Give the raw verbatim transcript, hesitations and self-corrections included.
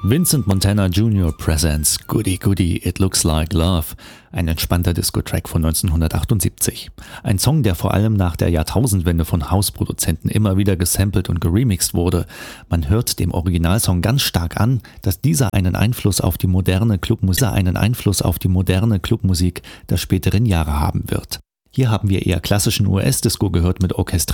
Vincent Montana Junior presents Goody Goody It Looks Like Love, ein entspannter Disco-Track von neunzehnhundertachtundsiebzig. Ein Song, der vor allem nach der Jahrtausendwende von House-Produzenten immer wieder gesampelt und geremixed wurde. Man hört dem Originalsong ganz stark an, dass dieser einen Einfluss auf die moderne Clubmusik, einen Einfluss auf die moderne Clubmusik der späteren Jahre haben wird. Hier haben wir eher klassischen U S-Disco gehört mit Orchestral